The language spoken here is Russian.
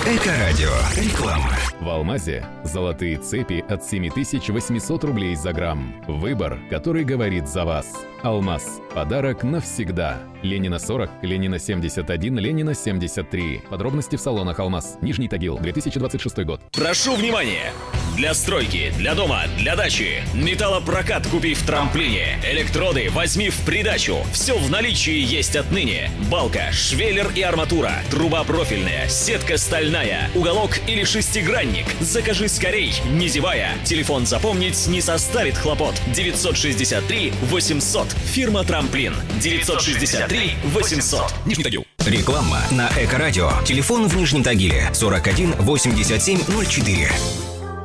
Эко-радио. Реклама. В «Алмазе» золотые цепи от 7800 рублей за грамм. Выбор, который говорит за вас. «Алмаз». Подарок навсегда. Ленина 40, Ленина 71, Ленина 73. Подробности в салонах «Алмаз». Нижний Тагил, 2026 год. Прошу внимания! Для стройки, для дома, для дачи. Металлопрокат купи в трамплине. Электроды возьми в придачу. Все в наличии есть отныне. Балка, швеллер и арматура. Труба профильная, сетка стальная. Уголок или шестигранник. Закажи скорей, не зевая. Телефон запомнить не составит хлопот. 963 800. Фирма «Трамплин». 963 800. Нижний Тагил. Реклама на Эко-радио. Телефон в Нижнем Тагиле 41 87 04.